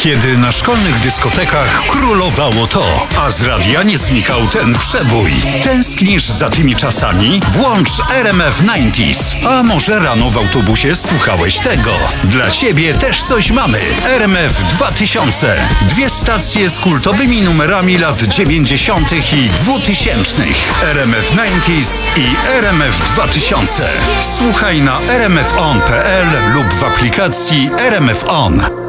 Kiedy na szkolnych dyskotekach królowało to, a z radia nie znikał ten przebój. Tęsknisz za tymi czasami? Włącz RMF 90s. A może rano w autobusie słuchałeś tego? Dla ciebie też coś mamy. RMF 2000. Dwie stacje z kultowymi numerami lat 90. i 2000. RMF 90s i RMF 2000. Słuchaj na rmfon.pl lub w aplikacji RMF On.